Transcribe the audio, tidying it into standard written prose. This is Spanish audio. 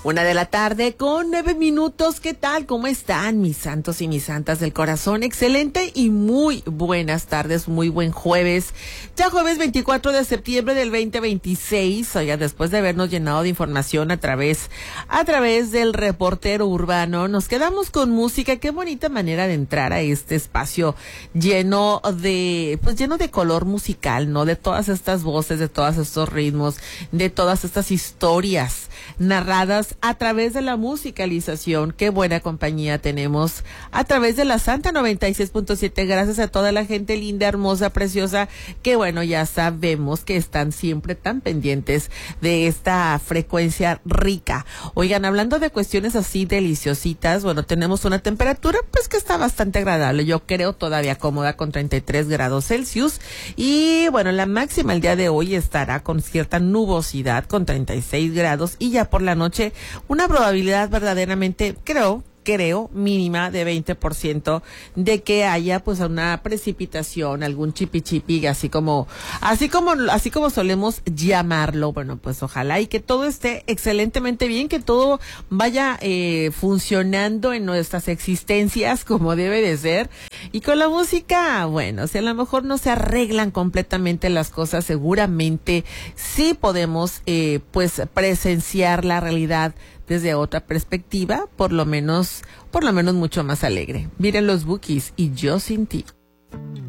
1:00 con 9 minutos. ¿Qué tal? ¿Cómo están mis santos y mis santas del corazón? Excelente y muy buenas tardes, muy buen jueves. Ya jueves 24 de septiembre del 2026. Oiga, después de habernos llenado de información a través del reportero urbano, nos quedamos con música. Qué bonita manera de entrar a este espacio lleno de color musical, ¿no? De todas estas voces, de todos estos ritmos, de todas estas historias narradas a través de la musicalización. Qué buena compañía tenemos a través de la Santa 96.7. Gracias a toda la gente linda, hermosa, preciosa, que bueno, ya sabemos que están siempre tan pendientes de esta frecuencia rica. Oigan, hablando de cuestiones así deliciositas, bueno, tenemos una temperatura pues que está bastante agradable, yo creo todavía cómoda, con 33 grados Celsius, y bueno, la máxima el día de hoy estará con cierta nubosidad, con 36 grados, y ya por la noche una probabilidad verdaderamente, creo, mínima de 20% de que haya pues una precipitación, algún chipi, así como solemos llamarlo. Bueno, pues ojalá y que todo esté excelentemente bien, que todo vaya funcionando en nuestras existencias como debe de ser. Y con la música, bueno, si a lo mejor no se arreglan completamente las cosas, seguramente sí podemos pues presenciar la realidad desde otra perspectiva, por lo menos mucho más alegre. Miren los Bukis y Yo Sin Ti.